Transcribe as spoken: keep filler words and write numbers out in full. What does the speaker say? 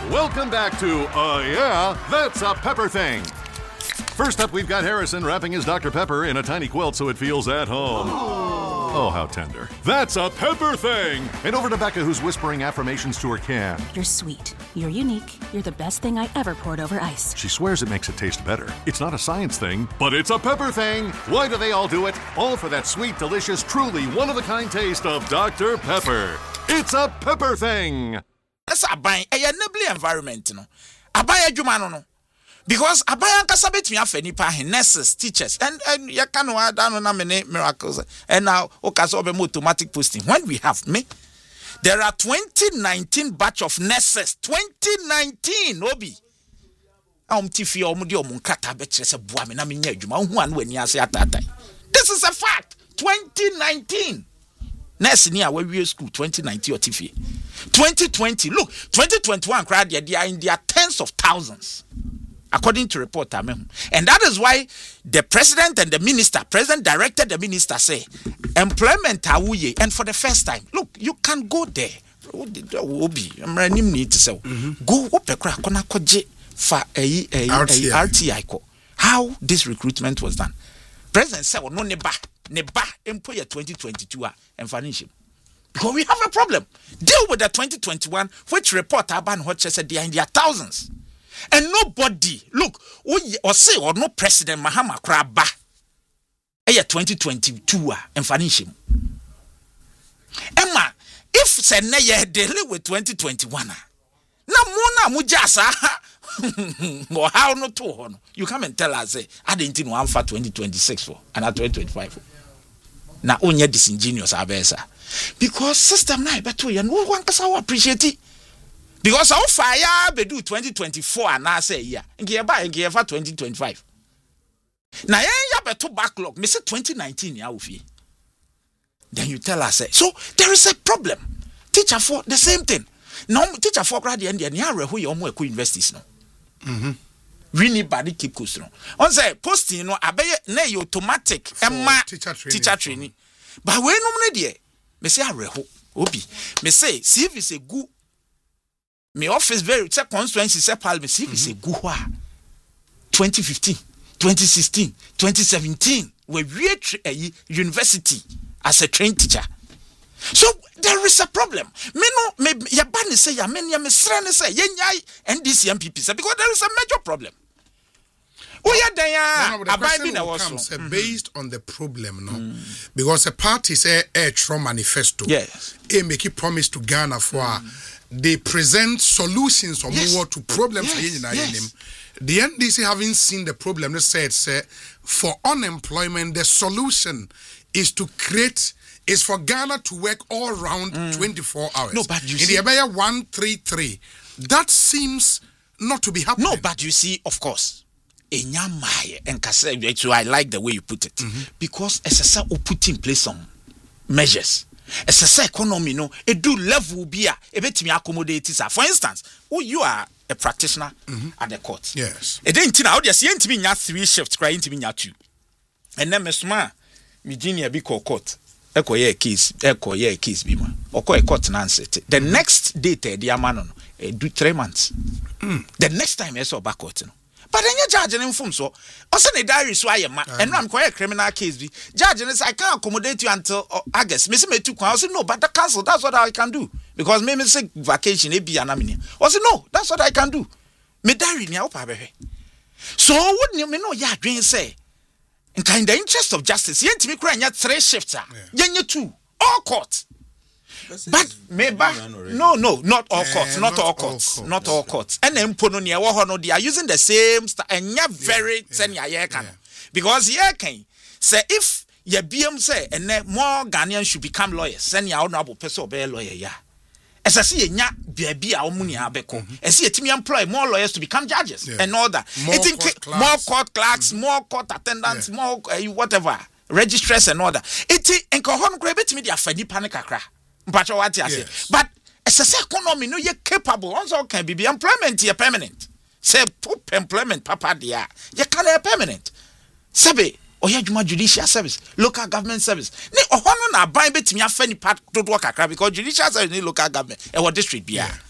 Welcome back to, uh, yeah, that's a Pepper Thing. First up, we've got Harrison wrapping his Doctor Pepper in a tiny quilt so it feels at home. Oh, oh how tender. That's a Pepper Thing. And over to Becca, who's whispering affirmations to her can. You're sweet. You're unique. You're the best thing I ever poured over ice. She swears it makes it taste better. It's not a science thing, but it's a Pepper Thing. Why do they all do it? All for that sweet, delicious, truly one-of-a-kind taste of Doctor Pepper. It's a Pepper Thing. That's a buy a enabling environment, no. A buy a jumano, no. Because I buy a casabet me after nipa, nurses, teachers, and and you can add down on many miracles. And now, okasobe automatic posting. When we have me, there are twenty nineteen batch of nurses. twenty nineteen, Obi. Um, Tiffy or Mudio Munkata betches a boy, and I mean, one when you say at that time. This is a fact. twenty nineteen. Nurse near where we school, twenty nineteen or Tiffy. twenty twenty, look, twenty twenty-one crowd, they are in their tens of thousands. According to report, and that is why the president and the minister, president directed the minister say, employment and for the first time, look, you can go there. Go for a R T I. How this recruitment was done. President said, no neba, neba employer twenty twenty-two and financial. Because we have a problem. Deal with the twenty twenty-one, which report Aban Hodge said they are in their thousands. And nobody, look, or say or no President Mahama Kraba, a twenty twenty-two and financial. Emma, if say na ye deal with twenty twenty-one, na mona mujasa or how no to you come and tell us say I didn't know for twenty twenty-six for and at twenty twenty-five. Na onye disingenuous abesa. Because system na beto ya no one kasa appreciate it. Because how fire be do twenty twenty-four and I say yeah. Ngiye ba ngiye for twenty twenty-five. Na yen ya beto backlog me say twenty nineteen ya ofie. Then you tell us say so there is a problem. Teacher for the same thing. Now teacher for grad the end the areho ye omo eku universities no. Mhm. Really body keep coast no. On say posting no abeye na e automatic emma teacher training. Teacher training. But we no me dey me say areho obi. Me say C V say good. Me office very say constituency say parliament C V say good wa. twenty fifteen, twenty sixteen, twenty seventeen we reach a university as a trained teacher. So there is a problem. Me no me ya ban say ya me ya me sra ne say yenyai N D C M P P say because there is a major problem. Oh yeah, then no, no, the question will come say, mm-hmm. based on the problem, no, mm. because a party say a Trump manifesto, yes, they make a promise to Ghana for mm. they present solutions or yes. more to problems. Yes. Yes. The N D C having seen the problem, they said, say for unemployment, the solution is to create. Is for Ghana to work all round mm. twenty-four hours. No, but you in see, the Abaya one thirty-three, that seems not to be happening. No, but you see, of course, and so I like the way you put it mm-hmm. because as I put in place some measures. As I say, economy no, it do level be a bit me accommodate. For instance, oh, you are a practitioner mm-hmm. at the court. Yes. It didn't know just to me three shifts, crying to me two, and then Miss Ma, Virginia be called court. Eko ye case, eko ye case bima. Oko e court nanset. The mm-hmm. next date, the amano, e do three months. Mm. The next time, I saw back court. No. But then you judge and inform so. Also, the diary is why ma. And I'm quite a criminal case. Be judge and I can't accommodate you until uh, August. Miss me too. I say no, but the council. That's what I can do because maybe say vacation. It be an amini. I say no, that's what I can do. Me diary ni opa bebe. So wouldn't you me know? Yeah, dream say. In kind the interest of justice, you to me crying yet three shifts, yeah, you two, all courts. But maybe no, no, not all courts, uh, not, not all courts, all not all courts. And then Pononia Wahono, they are using the same st- and yeah, very senior yeah, yeah. Because yeah, can say if ye B M say and then more Ghanaians should become lawyers, send your honorable person be a lawyer, yeah. As I see, nya baby, our money abeko. I see a team employ more lawyers to become judges yeah. and all that. More, it court, inc- clerks. more court clerks, mm-hmm. more court attendants, yeah. more uh, whatever, registrars and all that. It encohon grabit me their funny panic akra. But what I say, but as a economy, no, you're capable. Also, can be employment here permanent. Say, put employment, papa, dear. You can't have permanent. Sabe. Or you judicial service, local government service. Ne ohono na ban betimi afani part to work akra because judicial service ni local government e wo district bia.